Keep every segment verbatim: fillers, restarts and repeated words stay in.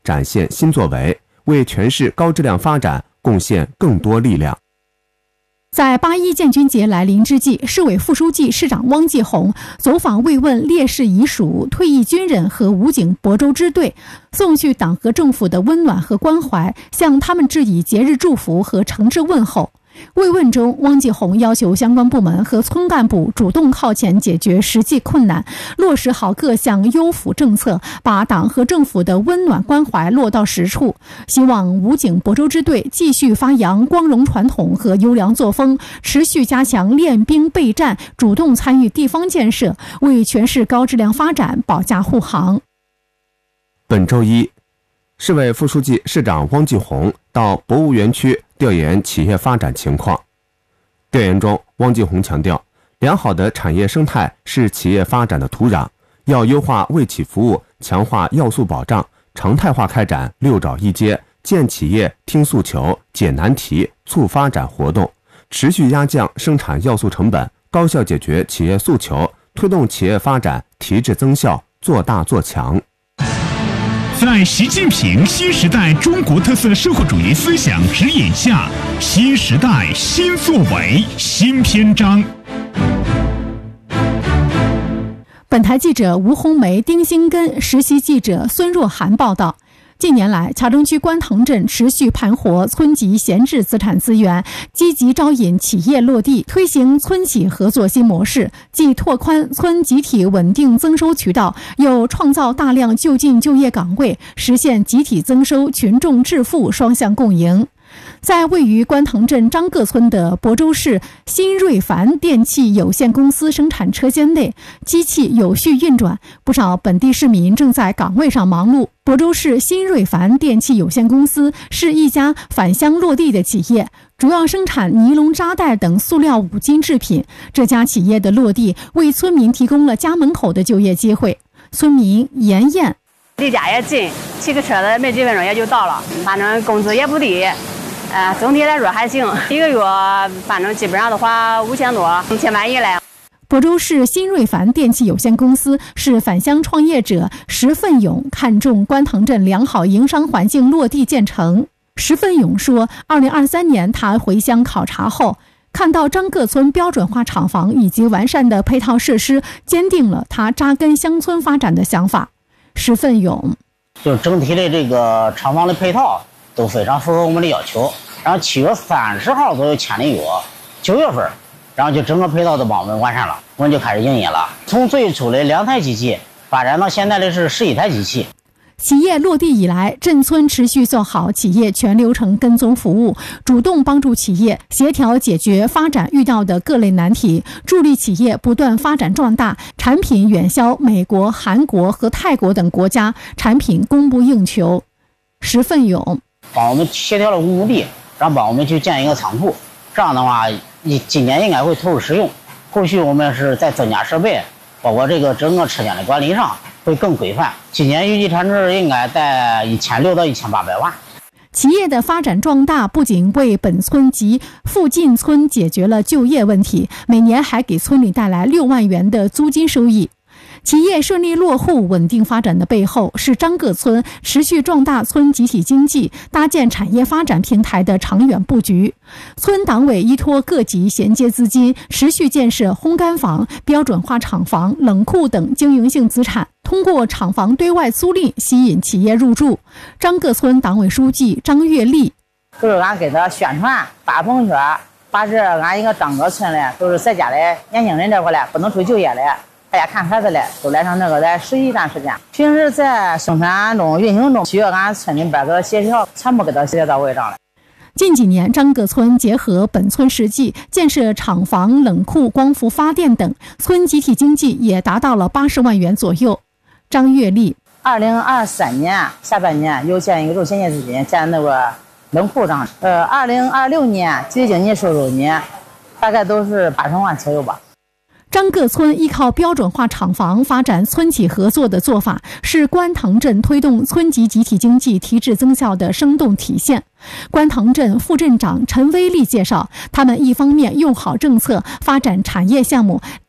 展现新作为，为全市高质量发展贡献更多力量。 在八一建军节来临之际，市委副书记、市长汪继红走访慰问烈士遗属、退役军人和武警亳州支队，送去党和政府的温暖和关怀，向他们致以节日祝福和诚挚问候。慰问中，汪继红要求相关部门和村干部主动靠前解决实际困难，落实好各项优抚政策，把党和政府的温暖关怀落到实处。希望武警亳州支队继续发扬光荣传统和优良作风，持续加强练兵备战，主动参与地方建设，为全市高质量发展保驾护航。 本周一，市委副书记、市长汪继红到博物园区调研企业发展情况。调研中，汪继红强调，良好的产业生态是企业发展的土壤，要优化为企服务，强化要素保障，常态化开展六找一接、建企业、听诉求、解难题、促发展活动，持续压降生产要素成本，高效解决企业诉求，推动企业发展提质增效，做大做强。 在习近平新时代中国特色社会主义思想指引下，新时代新作为新篇章。 本台记者吴红梅、丁新根，实习记者孙若涵报道。近年来，乔城区观塘镇持续盘活村级闲置资产资源，积极招引企业落地，推行村企合作新模式，既拓宽村集体稳定增收渠道，又创造大量就近就业岗位，实现集体增收、群众致富双向共赢。在位于观塘镇张各村的亳州市新锐凡电器有限公司生产车间内，机器有序运转，不少本地市民正在岗位上忙碌。亳州市新锐凡电器有限公司是一家返乡落地的企业，主要生产尼龙扎带等塑料五金制品。这家企业的落地为村民提供了家门口的就业机会。村民严燕， 离家也近，骑个车子没几分钟也就到了，反正工资也不低。呃，总体来说还行，一个月反正基本上都花五千多，挺满意了。 亳州市新锐凡电器有限公司是返乡创业者石奋勇看中观塘镇良好营商环境落地建成。石奋勇说，二零二三年他回乡考察后，看到张各村标准化厂房以及完善的配套设施，坚定了他扎根乡村发展的想法。石奋勇就整体的这个厂房的配套都非常符合我们的要求，然后七月三十号左右签的约，九月份，然后就整个配套都帮我们完善了，我们就开始营业了。从最初的两台机器发展到现在的是十一台机器。 企业落地以来，镇村持续做好企业全流程跟踪服务，主动帮助企业协调解决发展遇到的各类难题，助力企业不断发展壮大，产品远销美国、韩国和泰国等国家，产品供不应求。石奋勇帮我们协调了五亩地，然后帮我们去建一个仓库，这样的话，一今年应该会投入使用。后续我们是再增加设备，包括这个整个车间的管理上会更规范。今年预计产值应该在一千六到一千八百万。 企业的发展壮大不仅为本村及附近村解决了就业问题，每年还给村里带来六万元的租金收益。企业顺利落户、稳定发展的背后，是张各村持续壮大村集体经济、搭建产业发展平台的长远布局。村党委依托各级衔接资金，持续建设烘干房、标准化厂房、冷库等经营性资产，通过厂房对外租赁吸引企业入驻。张各村党委书记张月丽， 就是俺给他宣传、发朋友圈，把这俺一个张各村嘞，都是在家的年轻人这块嘞，不能出就业嘞。大家看孩子嘞，都来上这个来实习一段时间。平时在生产中、运行中，需要俺村里边个协调，全部给他协调到位上了。 近几年，张各村结合本村实际，建设厂房、冷库、光伏发电等，村集体经济也达到了八十万元左右。张月丽， 二零二三年下半年又建一个肉衔接资金，建那个冷库上。呃，二零二六年集体经济收入呢，大概都是八十万左右吧。 张各村依靠标准化厂房发展村企合作的做法，是观塘镇推动村级集体经济提质增效的生动体现。观塘镇副镇长陈威利介绍，他们一方面用好政策发展产业项目，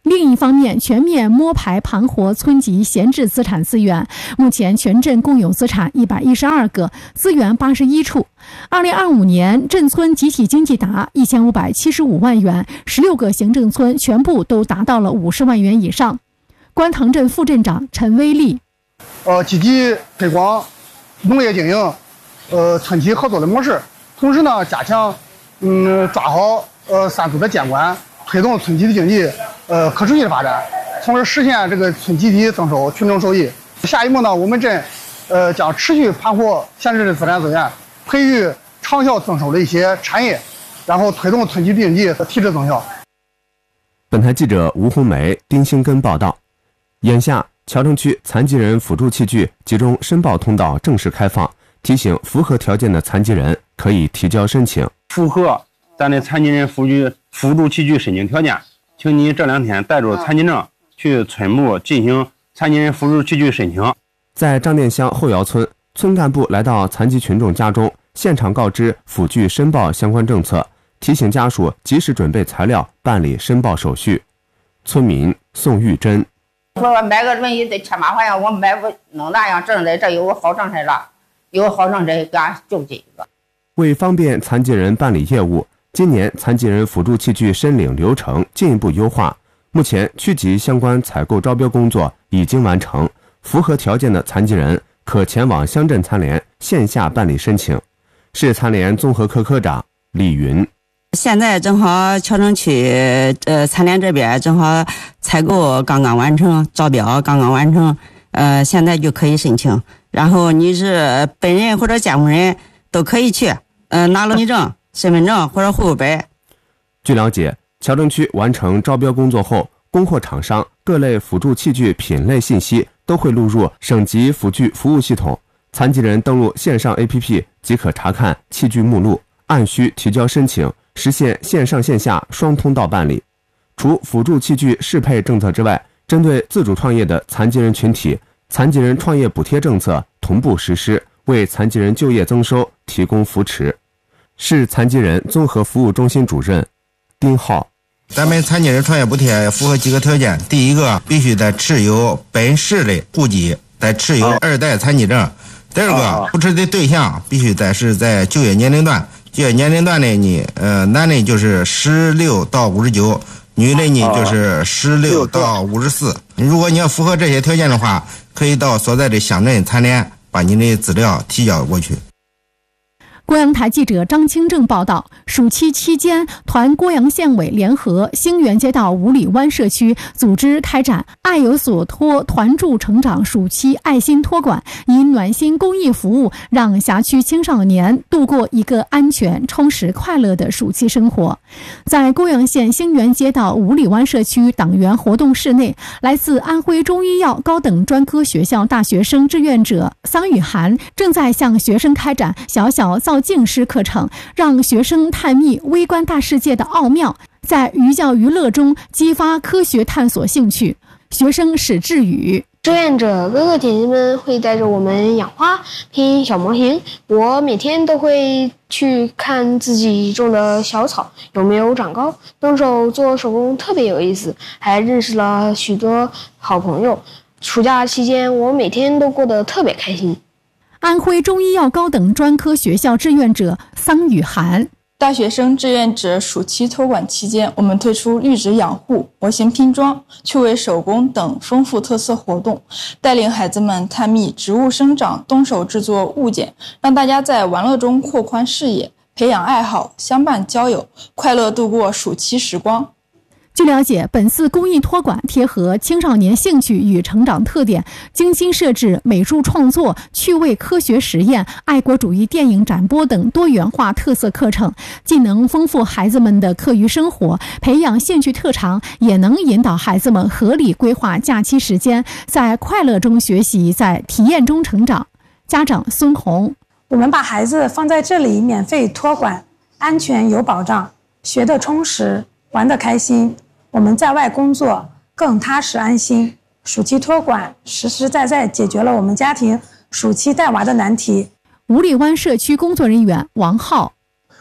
另一方面，全面摸排盘活村级闲置资产资源。目前全镇共有资产一百一十二个，资源八十一处。二零二五年，镇村集体经济达一千五百七十五万元，十六个行政村全部都达到了五十万元以上。观塘镇副镇长陈威利， 呃，积极推广农业经营，呃，村企合作的模式，同时呢，加强嗯抓好呃三组的监管，推动村集体经济呃可持续的发展，从而实现这个村集体增收、群众受益。下一步呢，我们镇呃将持续盘活闲置的资产资源，培育长效增收的一些产业，然后推动村集体经济和提质增效。 本台记者吴红梅、丁兴根报道。眼下，桥城区残疾人辅助器具集中申报通道正式开放，提醒符合条件的残疾人可以提交申请。 符合咱的残疾人辅助辅助器具申请条件，请你这两天带着残疾证去村部进行残疾人辅助器具申请。 在张店乡后窑村，村干部来到残疾群众家中，现场告知辅具申报相关政策，提醒家属及时准备材料办理申报手续。村民宋玉珍， 说我买个轮椅得千八块钱，我买不能那样证的，这有个好政策了，有个好政策给俺就这个。 为方便残疾人办理业务，今年残疾人辅助器具申领流程进一步优化。目前区级相关采购招标工作已经完成，符合条件的残疾人可前往乡镇残联线下办理申请。市残联综合科科长李云， 现在正好桥城区呃残联这边正好采购刚刚完成，招标刚刚完成，呃现在就可以申请。然后你是本人或者监护人都可以去，呃拿了你证、身份证或者户口本。 据了解，桥城区完成招标工作后，供货厂商各类辅助器具品类信息都会录入省级辅具服务系统，残疾人登录线上 A P P 即可查看器具目录，按需提交申请，实现线上线下双通道办理。除辅助器具适配政策之外，针对自主创业的残疾人群体，残疾人创业补贴政策同步实施，为残疾人就业增收提供扶持。市残疾人综合服务中心主任丁浩， 咱们残疾人创业补贴符合几个条件，第一个必须得持有本市的户籍，得持有二代残疾证。第二个，扶持的对象必须得是在就业年龄段，就业年龄段的呢，呃，男的就是十六到五十九，女的呢就是十六到五十四。如果你要符合这些条件的话，可以到所在的乡镇残联把你的资料提交过去。 郭阳台记者张清正报道，暑期期间，团郭阳县委联合兴元街道五里湾社区组织开展“爱有所托，团助成长”暑期爱心托管，以暖心公益服务，让辖区青少年度过一个安全、充实、快乐的暑期生活。在郭阳县兴元街道五里湾社区党员活动室内，来自安徽中医药高等专科学校大学生志愿者桑雨涵正在向学生开展小小造静师课程，让学生探秘微观大世界的奥妙，在寓教于乐中激发科学探索兴趣。学生史志宇， 志愿者哥哥姐姐们会带着我们养花、拼小模型，我每天都会去看自己种的小草有没有长高，动手做手工特别有意思，还认识了许多好朋友。暑假期间，我每天都过得特别开心。 安徽中医药高等专科学校志愿者桑雨涵， 大学生志愿者暑期托管期间，我们推出绿植养护、模型拼装、趣味手工等丰富特色活动，带领孩子们探秘植物生长，动手制作物件，让大家在玩乐中扩宽视野，培养爱好，相伴交友，快乐度过暑期时光。 据了解，本次公益托管贴合青少年兴趣与成长特点，精心设置美术创作、趣味科学实验、爱国主义电影展播等多元化特色课程，既能丰富孩子们的课余生活，培养兴趣特长，也能引导孩子们合理规划假期时间，在快乐中学习，在体验中成长。家长孙红， 我们把孩子放在这里免费托管，安全有保障，学得充实，玩得开心，我们在外工作更踏实安心。暑期托管实实在在解决了我们家庭暑期带娃的难题。 五里湾社区工作人员王浩，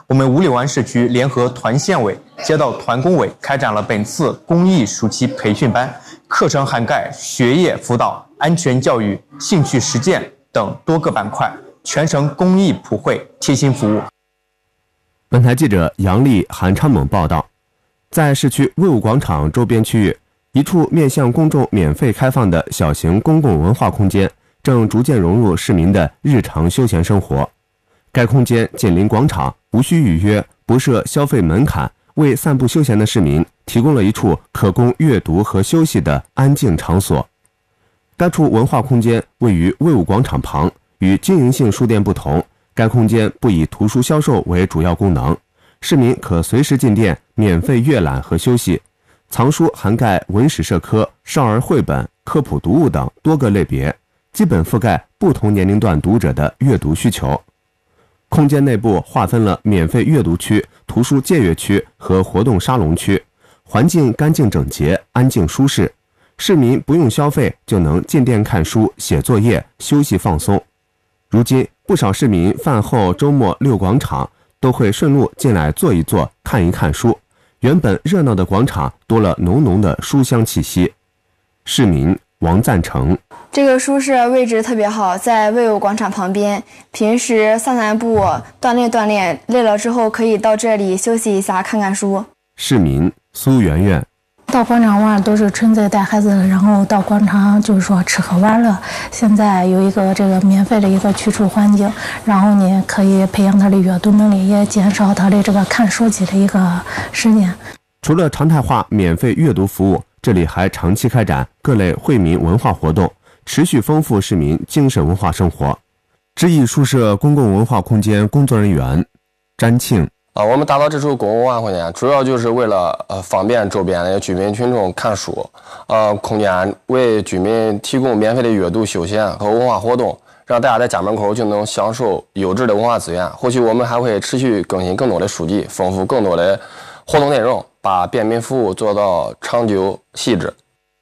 我们五柳湾市区联合团县委、街道团工委开展了本次公益暑期培训班，课程涵盖学业辅导、安全教育、兴趣实践等多个板块，全程公益普惠，贴心服务。 本台记者杨丽、韩昌猛报道，在市区卫武广场周边区域，一处面向公众免费开放的小型公共文化空间正逐渐融入市民的日常休闲生活。该空间紧邻广场，无需预约，不设消费门槛，为散步休闲的市民提供了一处可供阅读和休息的安静场所。该处文化空间位于卫武广场旁，与经营性书店不同，该空间不以图书销售为主要功能，市民可随时进店免费阅览和休息。藏书涵盖文史社科、少儿绘本、科普读物等多个类别，基本覆盖不同年龄段读者的阅读需求。空间内部划分了免费阅读区、图书借阅区和活动沙龙区，环境干净整洁、安静舒适，市民不用消费就能进店看书、写作业、休息放松。如今，不少市民饭后、周末溜广场，都会顺路进来坐一坐、看一看书。原本热闹的广场多了浓浓的书香气息。市民王赞成， 这个书室位置特别好，在卫武广场旁边，平时散散步、锻炼锻炼，累了之后可以到这里休息一下，看看书。 市民苏媛媛， 到广场玩都是纯粹带孩子，然后到广场就是说吃喝玩乐。现在有一个这个免费的一个居住环境，然后呢可以培养他的阅读能力，也减少他的这个看手机的一个时间。 除了常态化免费阅读服务，这里还长期开展各类惠民文化活动，持续丰富市民精神文化生活。知意书社公共文化空间工作人员詹庆啊，我们打造这处公共文化空间，主要就是为了呃方便周边的居民群众看书，呃，空间为居民提供免费的阅读、休闲和文化活动，让大家在家门口就能享受优质的文化资源。后续我们还会持续更新更多的书籍，丰富更多的活动内容，把便民服务做到长久细致。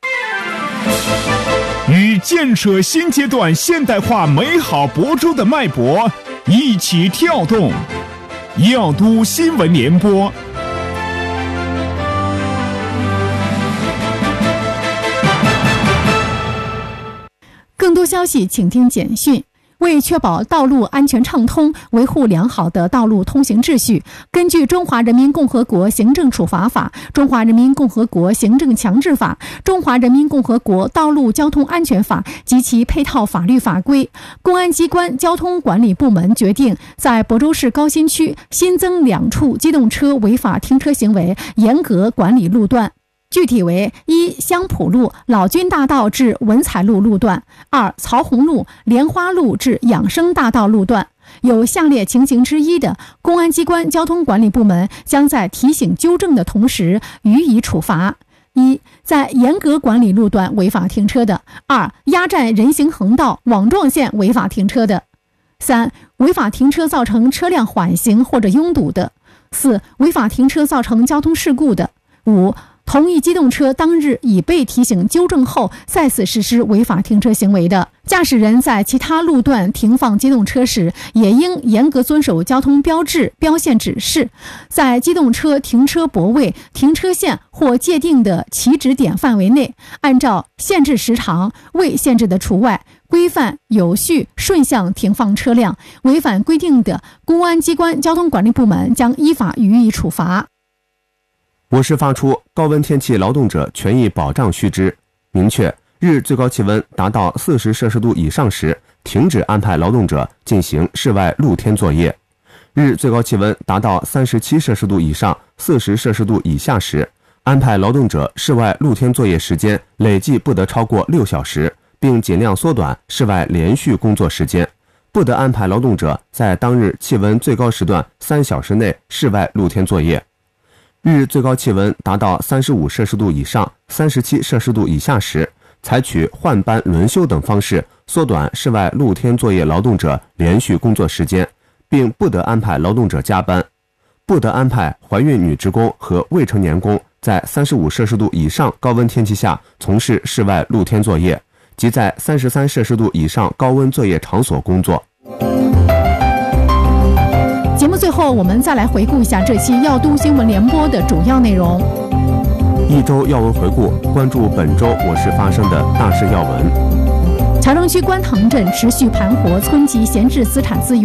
与建设新阶段现代化美好亳州的脉搏一起跳动。耀都新闻联播。 更多消息请听简讯。为确保道路安全畅通，维护良好的道路通行秩序，根据《中华人民共和国行政处罚法》、《中华人民共和国行政强制法》、《中华人民共和国道路交通安全法》及其配套法律法规，公安机关交通管理部门决定在亳州市高新区新增两处机动车违法停车行为严格管理路段。具体为：一、香浦路老君大道至文彩路路段；二、曹洪路莲花路至养生大道路段。有下列情形之一的，公安机关交通管理部门将在提醒纠正的同时予以处罚：一、在严格管理路段违法停车的；二、压占人行横道、网状线违法停车的；三、违法停车造成车辆缓行或者拥堵的；四、违法停车造成交通事故的；五、同一机动车当日已被提醒纠正后再次实施违法停车行为的，驾驶人在其他路段停放机动车时，也应严格遵守交通标志、标线指示，在机动车停车泊位、停车线或界定的起止点范围内，按照限制时长、未限制的除外，规范有序顺向停放车辆。违反规定的，公安机关交通管理部门将依法予以处罚。 我市发出高温天气劳动者权益保障须知，明确日最高气温达到四十摄氏度以上时，停止安排劳动者进行室外露天作业；日最高气温达到三十七摄氏度以上、四十摄氏度以下时，安排劳动者室外露天作业时间累计不得超过六小时，并尽量缩短室外连续工作时间。不得安排劳动者在当日气温最高时段三小时内室外露天作业。日最高气温达到三十五摄氏度以上、三十七摄氏度以下时，采取换班轮休等方式缩短室外露天作业劳动者连续工作时间，并不得安排劳动者加班。不得安排怀孕女职工和未成年工在三十五摄氏度以上高温天气下从事室外露天作业，即在三十三摄氏度以上高温作业场所工作。 节目目最后，我们再来回顾一下这期药都新闻联播的主要内容。 一周要闻回顾，关注本周我市发生的大事要闻。 桥城区观塘镇持续盘活村级闲置资产资源。